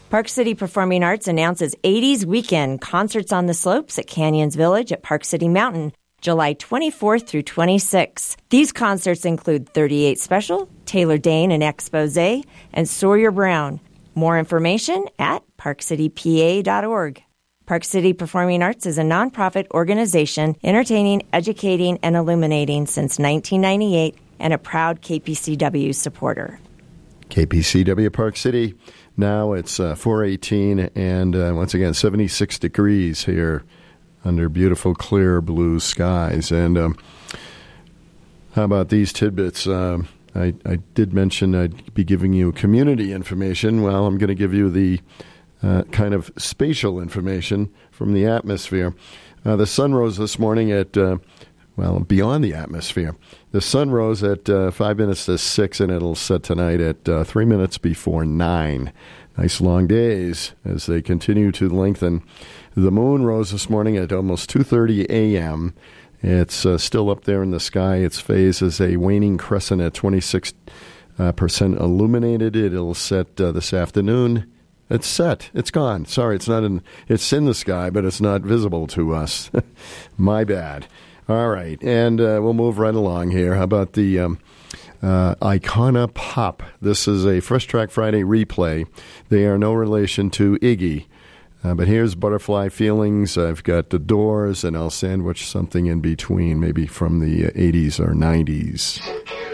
Park City Performing Arts announces 80s Weekend concerts on the slopes at Canyons Village at Park City Mountain, July 24th through 26th. These concerts include 38 Special, Taylor Dane and Exposé, and Sawyer Brown. More information at parkcitypa.org. Park City Performing Arts is a nonprofit organization entertaining, educating, and illuminating since 1998 and a proud KPCW supporter. KPCW Park City. Now it's 4:18 and once again 76 degrees here under beautiful clear blue skies. And how about these tidbits? I did mention I'd be giving you community information. Well, I'm going to give you the kind of spatial information from the atmosphere. The sun rose this morning at, beyond the atmosphere. The sun rose at 5 minutes to 6, and it'll set tonight at 3 minutes before 9. Nice long days as they continue to lengthen. The moon rose this morning at almost 2:30 a.m., It's still up there in the sky. Its phase is a waning crescent at 26% illuminated. It'll set this afternoon. It's set. It's gone. Sorry, it's not in. It's in the sky, but it's not visible to us. My bad. All right, and we'll move right along here. How about the Icona Pop? This is a Fresh Track Friday replay. They are no relation to Iggy. But here's Butterfly Feelings. I've got The Doors, and I'll sandwich something in between, maybe from the 80s or 90s.